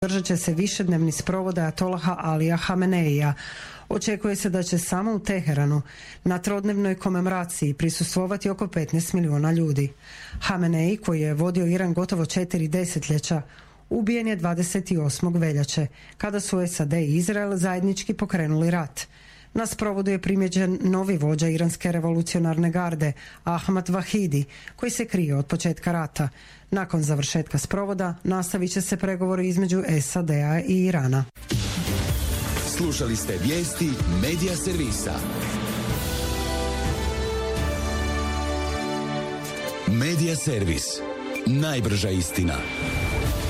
Održat će se višednevni sprovod ajatolaha Alija Hameneija. Očekuje se da će samo u Teheranu na trodnevnoj komemoraciji prisustvovati oko 15 milijuna ljudi. Hamenei, koji je vodio Iran gotovo 4 desetljeća, ubijen je 28. veljače, kada su SAD i Izrael zajednički pokrenuli rat. Na sprovodu je primjeđen novi vođa iranske revolucionarne garde, Ahmad Vahidi, koji se krije od početka rata. Nakon završetka sprovoda nastavit će se pregovori između SAD-a i Irana. Slušali ste vijesti Medija servisa. Medija servis. Najbrža istina.